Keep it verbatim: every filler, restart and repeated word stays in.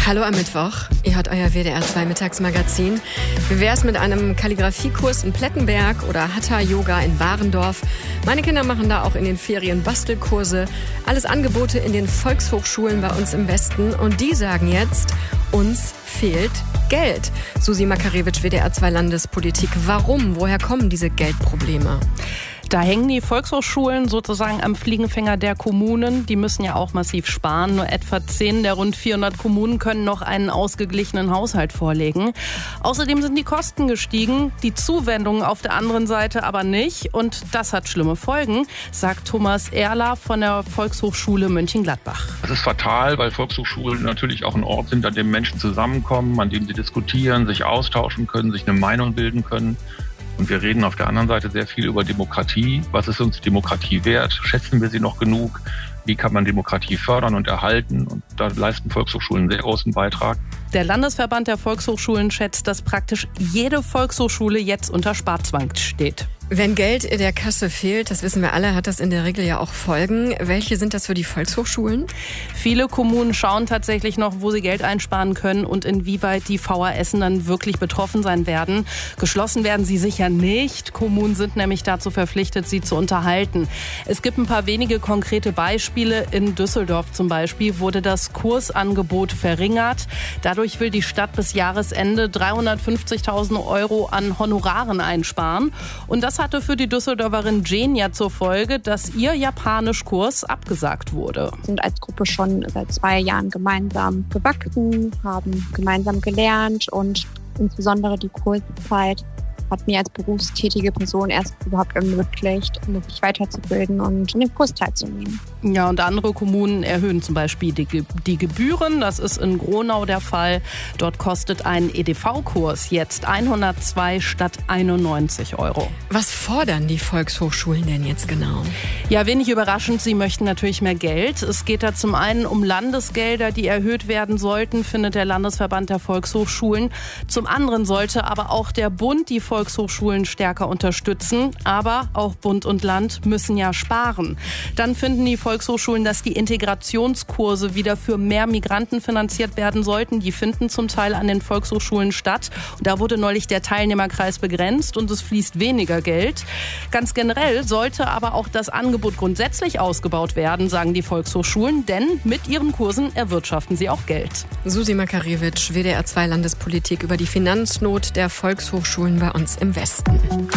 Hallo am Mittwoch, ihr hört euer W D R zwei Mittagsmagazin. Wie wär's mit einem Kalligrafiekurs in Plettenberg oder Hatha-Yoga in Warendorf? Meine Kinder machen da auch in den Ferien Bastelkurse. Alles Angebote in den Volkshochschulen bei uns im Westen. Und die sagen jetzt, uns fehlt Geld. Susi Makarewitsch, W D R zwei Landespolitik. Warum? Woher kommen diese Geldprobleme? Da hängen die Volkshochschulen sozusagen am Fliegenfänger der Kommunen. Die müssen ja auch massiv sparen. Nur etwa zehn der rund vierhundert Kommunen können noch einen ausgeglichenen Haushalt vorlegen. Außerdem sind die Kosten gestiegen, die Zuwendungen auf der anderen Seite aber nicht. Und das hat schlimme Folgen, sagt Thomas Erler von der Volkshochschule Mönchengladbach. Das ist fatal, weil Volkshochschulen natürlich auch ein Ort sind, an dem Menschen zusammenkommen, an dem sie diskutieren, sich austauschen können, sich eine Meinung bilden können. Und wir reden auf der anderen Seite sehr viel über Demokratie. Was ist uns Demokratie wert? Schätzen wir sie noch genug? Wie kann man Demokratie fördern und erhalten? Und da leisten Volkshochschulen einen sehr großen Beitrag. Der Landesverband der Volkshochschulen schätzt, dass praktisch jede Volkshochschule jetzt unter Sparzwang steht. Wenn Geld in der Kasse fehlt, das wissen wir alle, hat das in der Regel ja auch Folgen. Welche sind das für die Volkshochschulen? Viele Kommunen schauen tatsächlich noch, wo sie Geld einsparen können und inwieweit die V H S'en dann wirklich betroffen sein werden. Geschlossen werden sie sicher nicht. Kommunen sind nämlich dazu verpflichtet, sie zu unterhalten. Es gibt ein paar wenige konkrete Beispiele. In Düsseldorf zum Beispiel wurde das Kursangebot verringert. Dadurch will die Stadt bis Jahresende dreihundertfünfzigtausend Euro an Honoraren einsparen. Und das hatte für die Düsseldorferin Genia zur Folge, dass ihr Japanischkurs abgesagt wurde. Wir sind als Gruppe schon seit zwei Jahren gemeinsam gewachsen, haben gemeinsam gelernt und insbesondere die Kurszeit hat mir als berufstätige Person erst überhaupt ermöglicht, mich weiterzubilden und an dem Kurs teilzunehmen. Ja, und andere Kommunen erhöhen zum Beispiel die, Ge- die Gebühren. Das ist in Gronau der Fall. Dort kostet ein E D V-Kurs jetzt hundertzwei statt einundneunzig Euro. Was fordern die Volkshochschulen denn jetzt genau? Ja, wenig überraschend, sie möchten natürlich mehr Geld. Es geht da zum einen um Landesgelder, die erhöht werden sollten, findet der Landesverband der Volkshochschulen. Zum anderen sollte aber auch der Bund die Volkshochschulen stärker unterstützen. Aber auch Bund und Land müssen ja sparen. Dann finden die Volkshochschulen, dass die Integrationskurse wieder für mehr Migranten finanziert werden sollten. Die finden zum Teil an den Volkshochschulen statt. Und da wurde neulich der Teilnehmerkreis begrenzt und es fließt weniger Geld. Ganz generell sollte aber auch das Angebot grundsätzlich ausgebaut werden, sagen die Volkshochschulen, denn mit ihren Kursen erwirtschaften sie auch Geld. Susi Makarewitsch, W D R zwei Landespolitik über die Finanznot der Volkshochschulen bei uns im Westen.